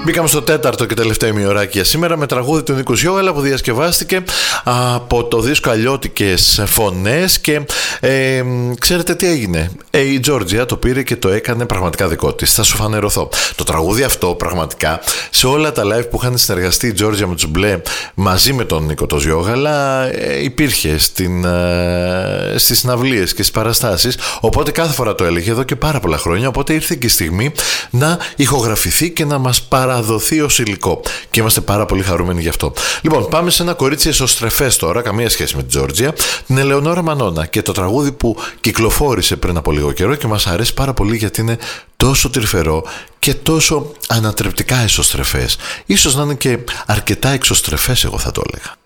Μπήκαμε στο τέταρτο και τελευταίο ημιωράκι για σήμερα με τραγούδι του Νίκου Γιώγαλα που διασκευάστηκε από το δίσκο Αλλιώτικες Φωνές και ξέρετε τι έγινε. Η Τζόρτζια το πήρε και το έκανε πραγματικά δικό της. Θα σου φανερωθώ. Το τραγούδι αυτό πραγματικά σε όλα τα live που είχαν συνεργαστεί η Τζόρτζια με τους Μπλε μαζί με τον Νίκο το Γιώγαλα υπήρχε στις συναυλίες και στις παραστάσεις, οπότε κάθε φορά το έλεγε εδώ και πάρα πολλά χρόνια, οπότε ήρθε και η στιγμή να ηχογραφηθεί και να μας παραδοθεί ως υλικό και είμαστε πάρα πολύ χαρούμενοι γι' αυτό. Λοιπόν, πάμε σε ένα κορίτσι εσωστρεφές τώρα, καμία σχέση με την Τζόρτζια, την Ελεονόρα Μανώνα και το τραγούδι που κυκλοφόρησε πριν από λίγο καιρό και μας αρέσει πάρα πολύ γιατί είναι τόσο τρυφερό και τόσο ανατρεπτικά εσωστρεφές. Ίσως να είναι και αρκετά εξωστρεφές, εγώ θα το έλεγα.